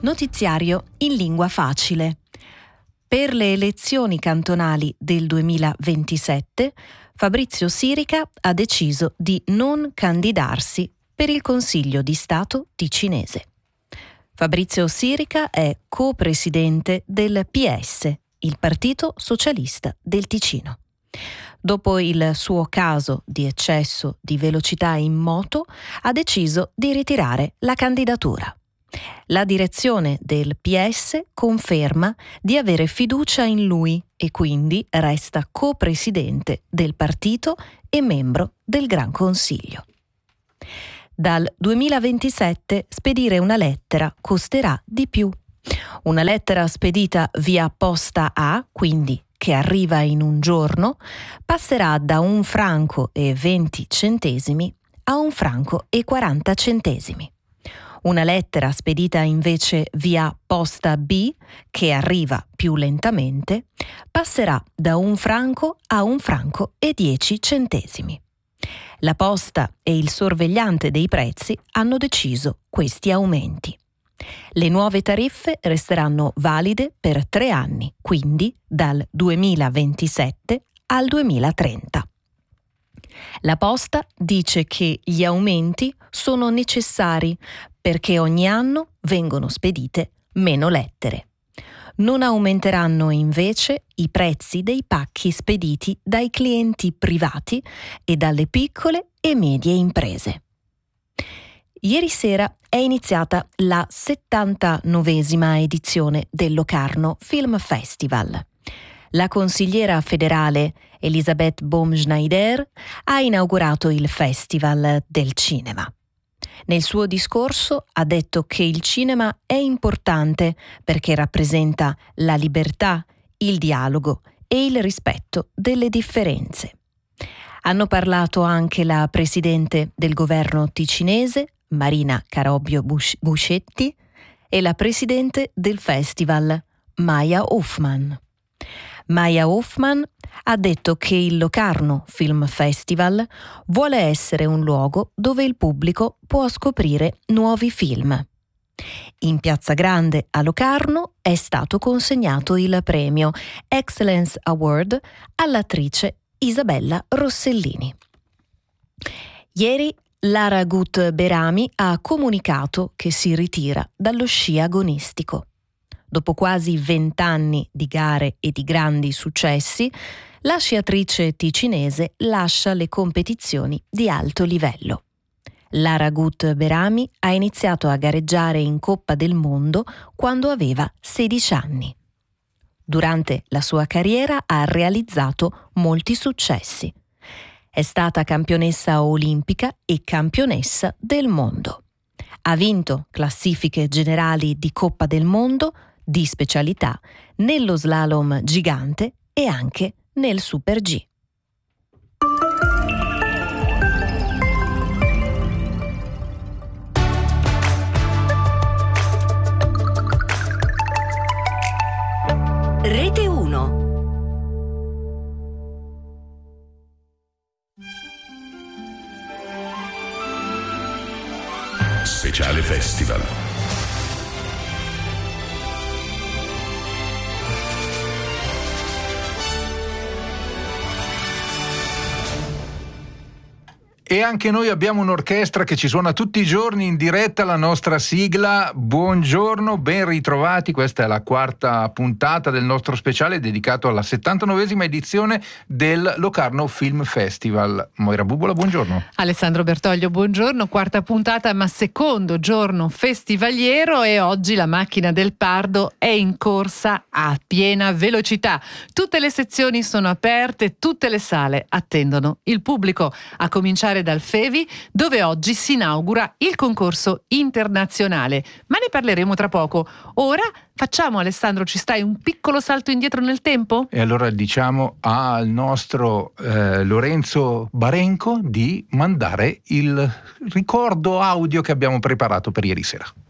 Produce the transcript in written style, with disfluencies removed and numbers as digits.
Notiziario in lingua facile. Per le elezioni cantonali del 2027, Fabrizio Sirica ha deciso di non candidarsi per il Consiglio di Stato ticinese. Fabrizio Sirica è co-presidente del PS, il Partito Socialista del Ticino. Dopo il suo caso di eccesso di velocità in moto, ha deciso di ritirare la candidatura. La direzione del PS conferma di avere fiducia in lui e quindi resta co-presidente del partito e membro del Gran Consiglio. Dal 2027 spedire una lettera costerà di più. Una lettera spedita via posta A, quindi che arriva in un giorno, passerà da €1,20 a €1,40. Una lettera spedita invece via posta B, che arriva più lentamente, passerà da €1 a €1,10. La posta e il sorvegliante dei prezzi hanno deciso questi aumenti. Le nuove tariffe resteranno valide per 3 anni, quindi dal 2027 al 2030. La posta dice che gli aumenti sono necessari perché ogni anno vengono spedite meno lettere. Non aumenteranno invece i prezzi dei pacchi spediti dai clienti privati e dalle piccole e medie imprese. Ieri sera è iniziata la 79esima edizione del Locarno Film Festival. La consigliera federale Elisabeth Baumschneider ha inaugurato il Festival del Cinema. Nel suo discorso ha detto che il cinema è importante perché rappresenta la libertà, il dialogo e il rispetto delle differenze. Hanno parlato anche la presidente del governo ticinese, Marina Carobbio Buscetti, e la presidente del festival, Maya Hoffman. Maya Hoffman ha detto che il Locarno Film Festival vuole essere un luogo dove il pubblico può scoprire nuovi film. In Piazza Grande a Locarno è stato consegnato il premio Excellence Award all'attrice Isabella Rossellini. Ieri Lara Gut Berami ha comunicato che si ritira dallo sci agonistico. Dopo quasi 20 anni di gare e di grandi successi, la sciatrice ticinese lascia le competizioni di alto livello. Lara Gut Berami ha iniziato a gareggiare in Coppa del Mondo quando aveva 16 anni. Durante la sua carriera ha realizzato molti successi. È stata campionessa olimpica e campionessa del mondo. Ha vinto classifiche generali di Coppa del Mondo, di specialità, nello slalom gigante e anche nel Super G. Rete 1. Speciale Festival. E anche noi abbiamo un'orchestra che ci suona tutti i giorni in diretta la nostra sigla. Buongiorno, ben ritrovati. Questa è la 4ª puntata del nostro speciale dedicato alla 79esima edizione del Locarno Film Festival. Moira Bubola, buongiorno. Alessandro Bertoglio, buongiorno. 4ª puntata, ma secondo giorno festivaliero, e oggi la macchina del Pardo è in corsa a piena velocità. Tutte le sezioni sono aperte, tutte le sale attendono il pubblico, a cominciare dal Fevi, dove oggi si inaugura il concorso internazionale, ma ne parleremo tra poco. Ora facciamo, Alessandro, ci stai un piccolo salto indietro nel tempo? E allora diciamo al nostro Lorenzo Barenco di mandare il ricordo audio che abbiamo preparato per ieri sera.